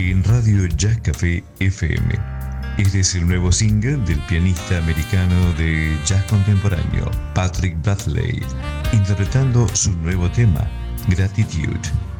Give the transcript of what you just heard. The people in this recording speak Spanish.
en Radio Jazz Café FM. Este es el nuevo single del pianista americano de jazz contemporáneo, Patrick Bradley, interpretando su nuevo tema, Gratitude.